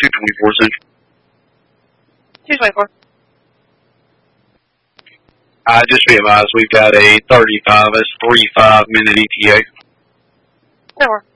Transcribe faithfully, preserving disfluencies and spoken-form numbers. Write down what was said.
two twenty-four Central. two twenty-four. I just be advised we've got a thirty-five, that's three five minute E T A. No more.